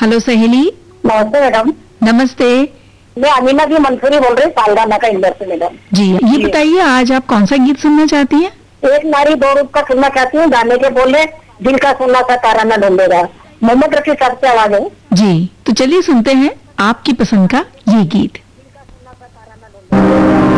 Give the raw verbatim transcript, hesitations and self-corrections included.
Hello सहेली। नमस्ते madam. नमस्ते। मैं अमीना जी मंसूरी बोल रही हूँ, सालगाना का इंदौर से मैडम। जी, ये बताइए आज आप कौन सा गीत सुनना चाहती हैं? एक नारी दो रूप का सुनना चाहती हूँ, गाने के बोले दिल का सुनना सा तारा न ढूंढेगा। मोहम्मद रफी साहब की आवाज है। जी, तो चलिए सुनते हैं आपकी पसंद का ये गीत।